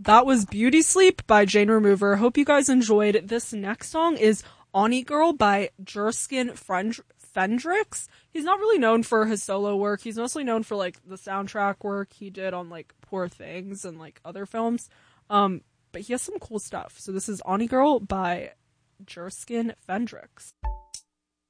That was Beauty Sleep by Jane Remover. Hope you guys enjoyed. This next song is Oni Girl by Jerskin Fendrix. He's not really known for his solo work. He's mostly known for like the soundtrack work he did on like Poor Things and like other films. But he has some cool stuff. So this is Oni Girl by Jerskin Fendrix.